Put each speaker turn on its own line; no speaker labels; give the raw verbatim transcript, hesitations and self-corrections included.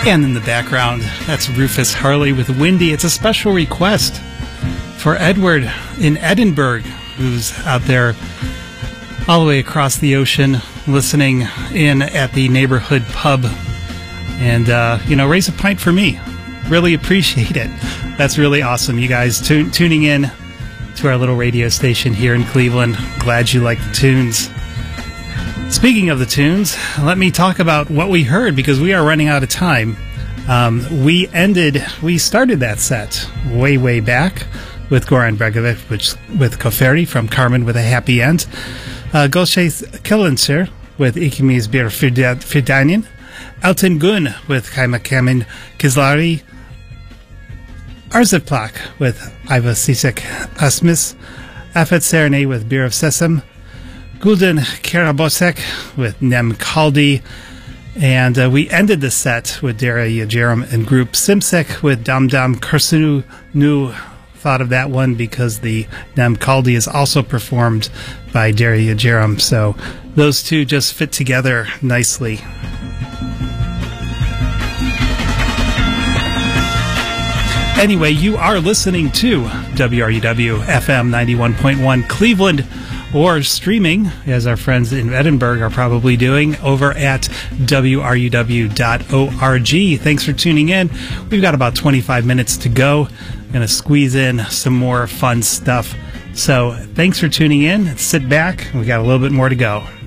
And in the background, that's Rufus Harley with Windy. It's a special request for Edward in Edinburgh, who's out there all the way across the ocean listening in at the neighborhood pub. And, uh, you know, raise a pint for me. Really appreciate it. That's really awesome. You guys tu- tuning in to our little radio station here in Cleveland. Glad you like the tunes. Speaking of the tunes, let me talk about what we heard because we are running out of time. Um, we ended, we started that set way, way back with Goran Bregovic, which, with Koferi from Carmen with a Happy End. Uh, Goshe Killenser with Ikimiz Bir Fidanin. Elton Gun with Kaima Kamin Kizlari. Arzeplak with Iva Sisek Asmis. Afet Serenay with Beer of Sesam. Gulden Karabosek with Nem Kaldi. And uh, we ended the set with Daria Yajerum and group Simsek with Dam Dam Kursunu. Nu thought of that one because the Nem Kaldi is also performed by Daria Yajerum. So those two just fit together nicely. Anyway, you are listening to W R U W F M ninety-one point one Cleveland, or streaming, as our friends in Edinburgh are probably doing, over at W R U W dot org. Thanks for tuning in. We've got about twenty-five minutes to go. I'm going to squeeze in some more fun stuff. So thanks for tuning in. Sit back. We got a little bit more to go.